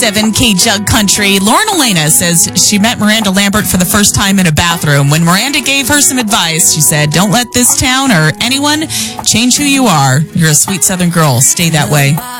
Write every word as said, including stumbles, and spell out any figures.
seven K Jug Country. Lauren Elena says she met Miranda Lambert for the first time in a bathroom. When Miranda gave her some advice, she said, "Don't let this town or anyone change who you are. You're a sweet Southern girl. Stay that way."